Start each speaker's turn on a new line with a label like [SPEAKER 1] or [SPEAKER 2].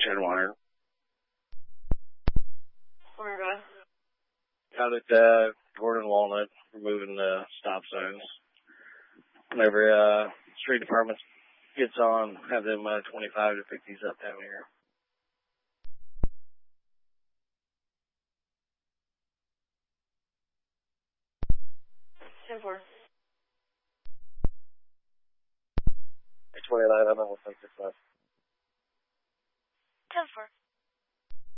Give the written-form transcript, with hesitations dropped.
[SPEAKER 1] Shedwater.
[SPEAKER 2] Where go?
[SPEAKER 1] Out at Gordon Walnut, removing the stop signs. Whenever street department gets on, have them 25 to 50s up down here.
[SPEAKER 2] Ten four.
[SPEAKER 1] 29, I'm on 165.
[SPEAKER 2] 10-4.